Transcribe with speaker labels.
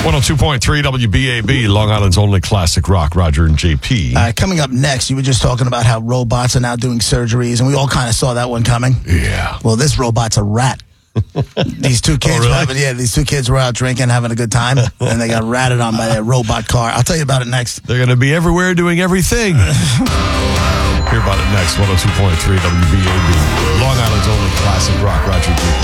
Speaker 1: 102.3 WBAB, Long Island's only classic rock, Roger and JP.
Speaker 2: Coming up next, you were just talking about how robots are now doing surgeries, and we all kind of saw that one coming.
Speaker 1: Yeah.
Speaker 2: Well, this robot's a rat. These two kids these two kids were out drinking, having a good time, and they got ratted on by their robot car. I'll tell you about it next.
Speaker 1: They're going to be everywhere doing everything. Hear about it next, 102.3 WBAB, Long Island's only classic rock, Roger and JP.